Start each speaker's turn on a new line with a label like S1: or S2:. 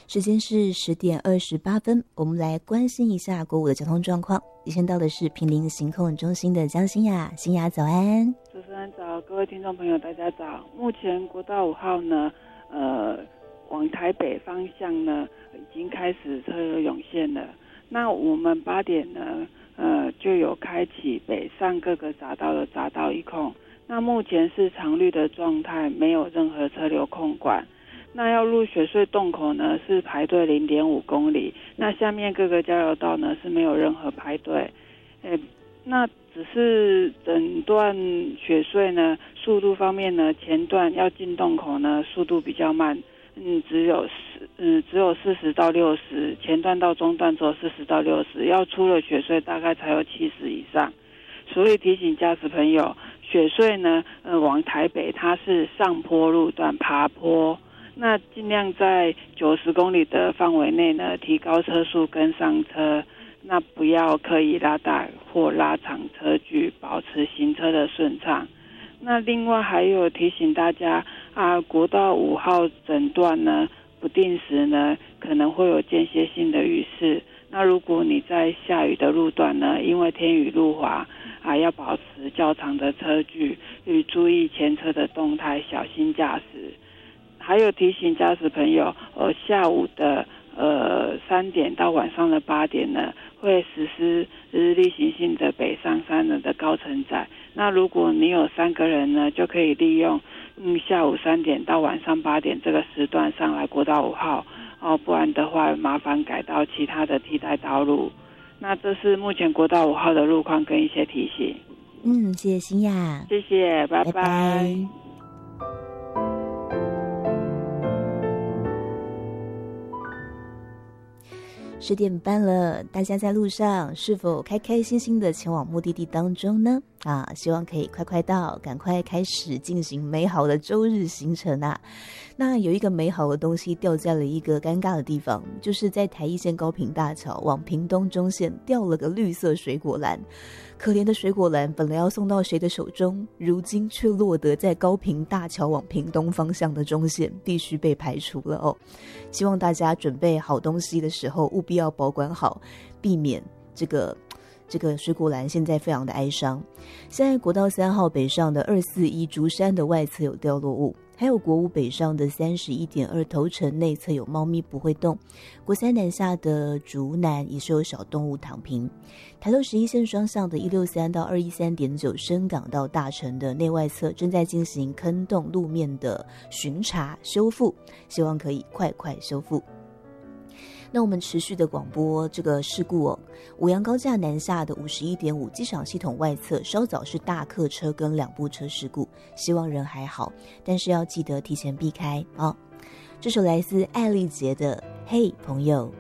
S1: 时间是10:28，我们来关心一下国五的交通状况。连线到的是坪林行控中心的江欣雅，欣雅早安。
S2: 主持人早，各位听众朋友大家早。目前国道5号呢，往台北方向呢，已经开始车流涌现了。那我们8点呢，就有开启北上各个匝道的匝道一控。那目前是常绿的状态，没有任何车流控管。那要入雪隧洞口呢，是排队0.5公里。那下面各个交流道呢，是没有任何排队。那只是整段雪隧呢，速度方面呢，前段要进洞口呢，速度比较慢，只有40到60，前段到中段只有40到60，要出了雪隧大概才有70以上。所以提醒驾驶朋友，雪隧呢，往台北它是上坡路段爬坡。那尽量在90公里的范围内呢，提高车速跟上车，那不要刻意拉大或拉长车距，保持行车的顺畅。那另外还有提醒大家国道5号整段呢，不定时呢可能会有间歇性的雨势。那如果你在下雨的路段呢，因为天雨路滑要保持较长的车距，与注意前车的动态，小心驾驶。还有提醒驾驶朋友，下午的3点到晚上的8点呢，会实施日例行性的北上3人的高承载。那如果你有3个人呢，就可以利用下午3点到晚上8点这个时段上来国道5号不然的话麻烦改到其他的替代道路。那这是目前国道5号的路况跟一些提醒。
S1: 谢谢欣雅，
S2: 谢谢，拜拜。
S1: 拜拜。10点半了，大家在路上是否开开心心的前往目的地当中呢？希望可以快快到，赶快开始进行美好的周日行程啊！那有一个美好的东西掉在了一个尴尬的地方，就是在台一线高屏大桥往屏东中线掉了个绿色水果篮。可怜的水果篮本来要送到谁的手中，如今却落得在高屏大桥往屏东方向的中线，必须被排除了哦。希望大家准备好东西的时候务必要保管好，避免这个水果篮现在非常的哀伤。现在国道3号北上的241竹山的外侧有掉落物，还有国五北上的31.2头城内侧有猫咪不会动，国3南下的竹南也是有小动物躺平。台六11线双向的163到213.9深港到大城的内外侧正在进行坑洞路面的巡查修复，希望可以快快修复。那我们持续的广播这个事故五羊高架南下的51.5机场系统外侧稍早是大客车跟2部车事故，希望人还好，但是要记得提前避开这首来自艾丽杰的嘿朋友。